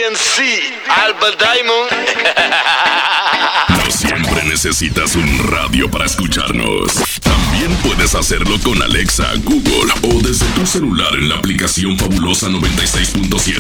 DNC, Albert Diamond. No siempre necesitas un radio para escucharnos. También puedes hacerlo con Alexa, Google o desde tu celular en la aplicación Fabulosa 96.7.